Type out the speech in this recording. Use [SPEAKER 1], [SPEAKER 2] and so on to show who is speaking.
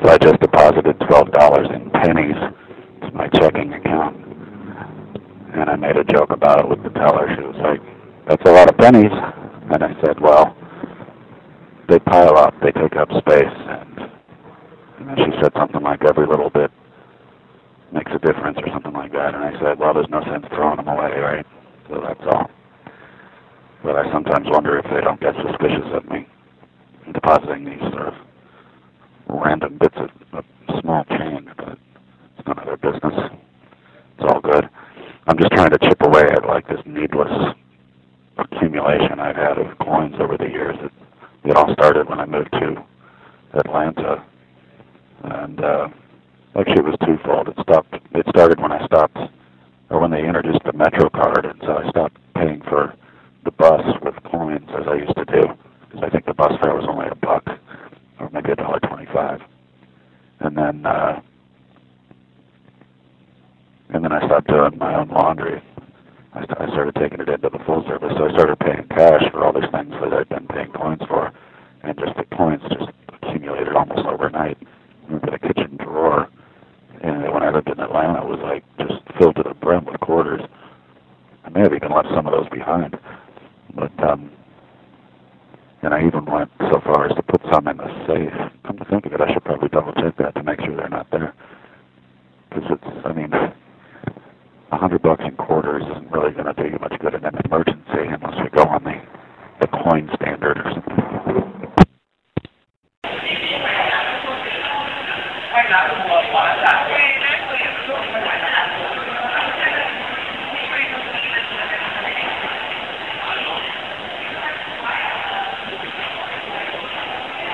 [SPEAKER 1] So I just deposited $12 in pennies to my checking account, and I made a joke about it with the teller. She was like, "That's a lot of pennies." And I said, "Well, they pile up, they take up space." And then she said something like, "Every little bit makes a difference," or something like that. And I said, "Well, there's no sense throwing them away, right?" So that's all. But I sometimes wonder if they don't get suspicious of me depositing these sort of random bits of small change, but it's none of their business. It's all good. I'm just trying to chip away at like this needless accumulation I've had of coins over the years. It all started when I moved to Atlanta, and actually it was twofold. It started when I stopped, or when they introduced the Metro card, and so I stopped paying for the bus with coins as I used to do, because I think the bus fare was only $1 or maybe $1.25, and then I stopped doing my own laundry. I started taking it into the full service, so I started paying cash for all these things that I'd been paying coins for, and just the coins just accumulated almost overnight. I remember the kitchen drawer, and when I lived in Atlanta, it was like just filled to the brim with quarters. I may have even left some of those behind, but and I even went so far as to put some in the safe